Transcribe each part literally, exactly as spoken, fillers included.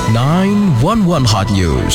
sembilan satu satu Hot News.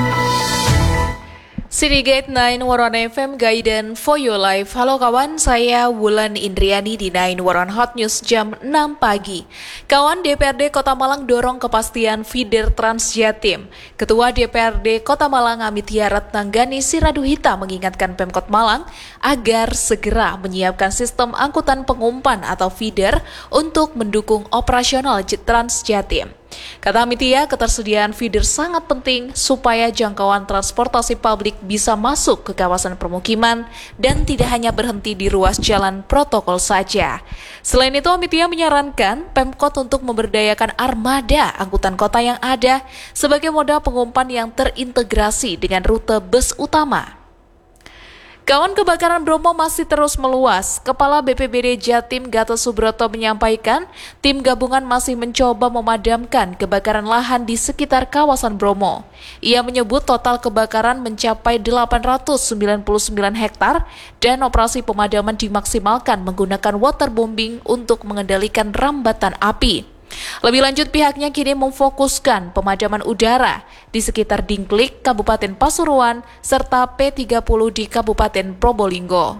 Citygate sembilan satu satu F M Guidance for Your Life. Halo kawan, saya Wulan Indriani di sembilan satu satu Hot News jam enam pagi. Kawan, D P R D Kota Malang dorong kepastian feeder Trans Jatim. Ketua D P R D Kota Malang Amitya Ratnanggani Siraduhita mengingatkan Pemkot Malang agar segera menyiapkan sistem angkutan pengumpan atau feeder untuk mendukung operasional Trans Jatim. Kata Amitya, ketersediaan feeder sangat penting supaya jangkauan transportasi publik bisa masuk ke kawasan permukiman dan tidak hanya berhenti di ruas jalan protokol saja. Selain itu, Amitya menyarankan Pemkot untuk memberdayakan armada angkutan kota yang ada sebagai moda pengumpan yang terintegrasi dengan rute bus utama. Kawan, kebakaran Bromo masih terus meluas. Kepala B P B D Jatim Gatot Subroto menyampaikan, tim gabungan masih mencoba memadamkan kebakaran lahan di sekitar kawasan Bromo. Ia menyebut total kebakaran mencapai delapan ratus sembilan puluh sembilan hektar dan operasi pemadaman dimaksimalkan menggunakan waterbombing untuk mengendalikan rambatan api. Lebih lanjut, pihaknya kini memfokuskan pemadaman udara di sekitar Dingklik, Kabupaten Pasuruan, serta P tiga puluh di Kabupaten Probolinggo.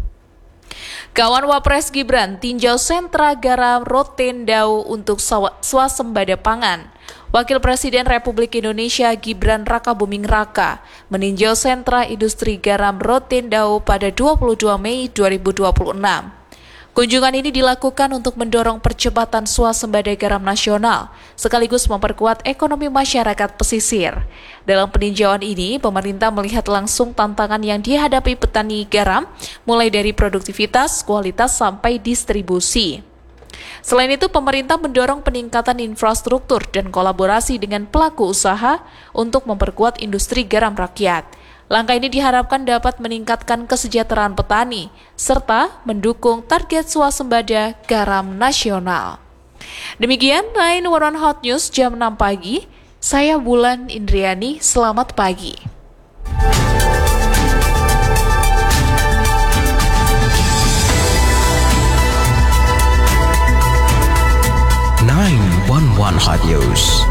Kawan, Wapres Gibran tinjau sentra garam Rotendao untuk swasembada pangan. Wakil Presiden Republik Indonesia Gibran Rakabuming Raka meninjau sentra industri garam Rotendao pada dua puluh dua Mei dua ribu dua puluh enam. Kunjungan ini dilakukan untuk mendorong percepatan swasembada garam nasional, sekaligus memperkuat ekonomi masyarakat pesisir. Dalam peninjauan ini, pemerintah melihat langsung tantangan yang dihadapi petani garam, mulai dari produktivitas, kualitas, sampai distribusi. Selain itu, pemerintah mendorong peningkatan infrastruktur dan kolaborasi dengan pelaku usaha untuk memperkuat industri garam rakyat. Langkah ini diharapkan dapat meningkatkan kesejahteraan petani, serta mendukung target swasembada garam nasional. Demikian sembilan satu satu Hot News jam enam pagi, saya Wulan Indriani, selamat pagi. sembilan satu satu Hot News.